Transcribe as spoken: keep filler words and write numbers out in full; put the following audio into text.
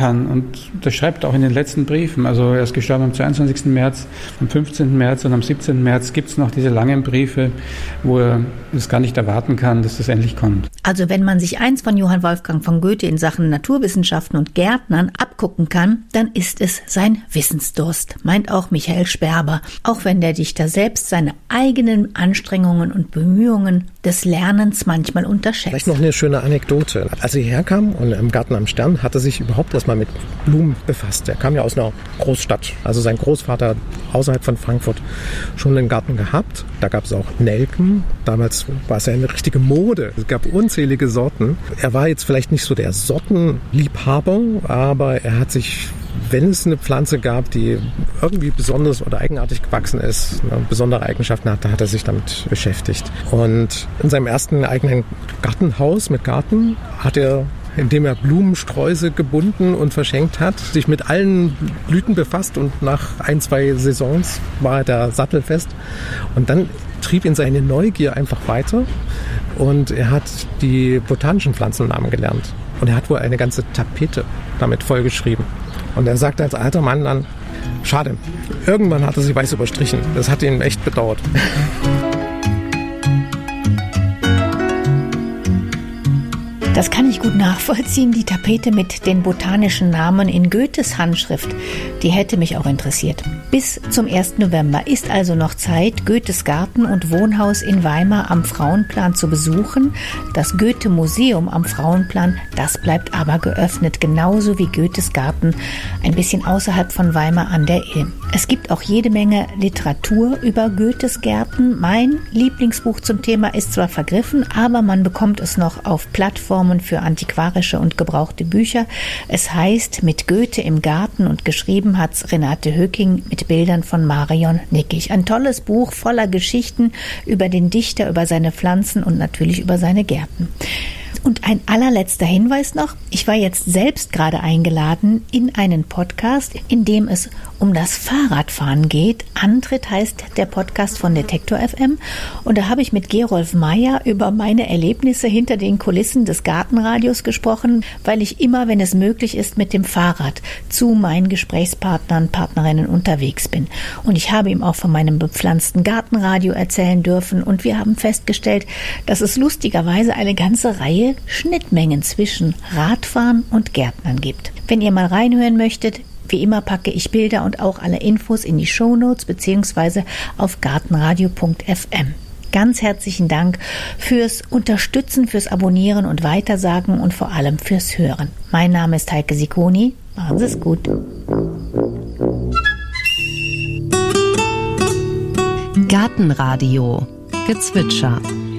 kann. Und das schreibt er auch in den letzten Briefen. Also er ist gestorben am zweiundzwanzigsten März, am fünfzehnten März und am siebzehnten März gibt es noch diese langen Briefe, wo er es gar nicht erwarten kann, dass das endlich kommt. Also wenn man sich eins von Johann Wolfgang von Goethe in Sachen Naturwissenschaften und Gärtnern abgucken kann, dann ist es sein Wissensdurst, meint auch Michael Sperber. Auch wenn der Dichter selbst seine eigenen Anstrengungen und Bemühungen des Lernens manchmal unterschätzt. Vielleicht noch eine schöne Anekdote. Als er hierher kam und im Garten am Stern, hat er sich überhaupt erstmal mit Blumen befasst. Er kam ja aus einer Großstadt. Also sein Großvater hat außerhalb von Frankfurt schon einen Garten gehabt. Da gab es auch Nelken. Damals war es ja eine richtige Mode. Es gab unzählige Sorten. Er war jetzt vielleicht nicht so der Sortenliebhaber, aber er hat sich, wenn es eine Pflanze gab, die irgendwie besonders oder eigenartig gewachsen ist, eine besondere Eigenschaften hat, da hat er sich damit beschäftigt. Und in seinem ersten eigenen Gartenhaus mit Garten hat er, indem er Blumensträuße gebunden und verschenkt hat, sich mit allen Blüten befasst und nach ein, zwei Saisons war er da sattelfest. Und dann trieb ihn seine Neugier einfach weiter und er hat die botanischen Pflanzennamen gelernt. Und er hat wohl eine ganze Tapete damit vollgeschrieben. Und er sagte als alter Mann dann, schade, irgendwann hat er sie weiß überstrichen. Das hat ihn echt bedauert. Das kann ich gut nachvollziehen. Die Tapete mit den botanischen Namen in Goethes Handschrift, die hätte mich auch interessiert. Bis zum ersten November ist also noch Zeit, Goethes Garten und Wohnhaus in Weimar am Frauenplan zu besuchen. Das Goethe-Museum am Frauenplan, das bleibt aber geöffnet, genauso wie Goethes Garten, ein bisschen außerhalb von Weimar an der Ilm. Es gibt auch jede Menge Literatur über Goethes Gärten. Mein Lieblingsbuch zum Thema ist zwar vergriffen, aber man bekommt es noch auf Plattformen für antiquarische und gebrauchte Bücher. Es heißt Mit Goethe im Garten und geschrieben hat's Renate Höcking mit Bildern von Marion Nickig. Ein tolles Buch voller Geschichten über den Dichter, über seine Pflanzen und natürlich über seine Gärten. Und ein allerletzter Hinweis noch. Ich war jetzt selbst gerade eingeladen in einen Podcast, in dem es um das Fahrradfahren geht. Antritt heißt der Podcast von Detektor F M. Und da habe ich mit Gerolf Meyer über meine Erlebnisse hinter den Kulissen des Gartenradios gesprochen, weil ich immer, wenn es möglich ist, mit dem Fahrrad zu meinen Gesprächspartnern, Partnerinnen unterwegs bin. Und ich habe ihm auch von meinem bepflanzten Gartenradio erzählen dürfen. Und wir haben festgestellt, dass es lustigerweise eine ganze Reihe Schnittmengen zwischen Radfahren und Gärtnern gibt. Wenn ihr mal reinhören möchtet, wie immer packe ich Bilder und auch alle Infos in die Shownotes beziehungsweise auf gartenradio punkt f m. Ganz herzlichen Dank fürs Unterstützen, fürs Abonnieren und Weitersagen und vor allem fürs Hören. Mein Name ist Heike Sicconi. Machen Sie es gut. Gartenradio Gezwitscher.